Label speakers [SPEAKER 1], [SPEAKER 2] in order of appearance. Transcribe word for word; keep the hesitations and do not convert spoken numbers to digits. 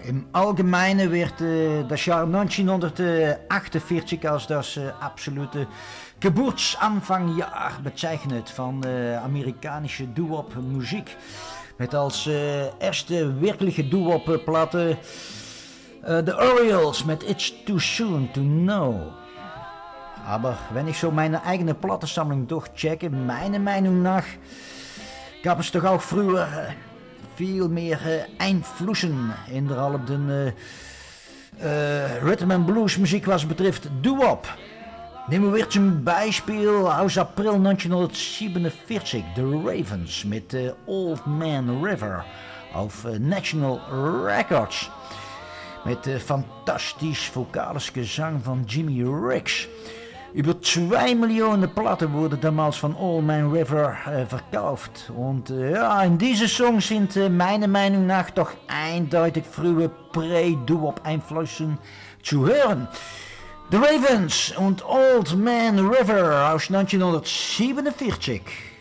[SPEAKER 1] Im Allgemeinen wird äh, das Jahr neunzehnhundertachtundvierzig als das äh, absolute Geburtsanfangjahr bezeichnet van äh, amerikanische Doo-Wop-Musik. Met als äh, erste wirkliche Doo-Wop-Platte äh, The Orioles mit It's Too Soon to Know. Aber wenn ich so meine eigene Plattensammlung durchchecke, meiner Meinung nach gab es doch auch früher äh, viel mehr äh, Einflüssen in der allem den äh, äh, Rhythm and Blues Musik was betrifft Doo-Wop. Nehmen wir zum Beispiel aus April neunzehnhundertsiebenundvierzig The Ravens mit äh, Old Man River auf äh, National Records. Mit äh, fantastisch vokales Gesang von Jimmy Rix. Über zwei Millionen Platten wurden damals von Old Man River äh, verkauft. Und äh, ja, in diese Songs sind äh, meiner Meinung nach doch eindeutig frühe Pre-Doo-Wop-Einflüsse zu hören. The Ravens und Old Man River aus neunzehnhundertsiebenundvierzig.